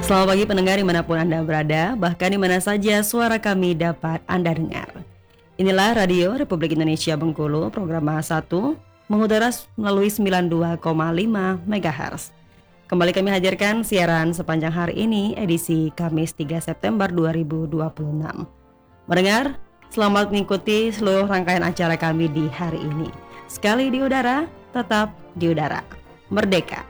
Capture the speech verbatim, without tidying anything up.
Selamat pagi pendengar dimanapun Anda berada, bahkan di mana saja suara kami dapat Anda dengar. Inilah Radio Republik Indonesia Bengkulu, program A satu, mengudara melalui sembilan puluh dua koma lima megahertz. Kembali kami hadirkan siaran sepanjang hari ini, edisi Kamis tiga September dua ribu dua puluh enam. Mendengar, selamat mengikuti seluruh rangkaian acara kami di hari ini. Sekali di udara, tetap di udara. Merdeka!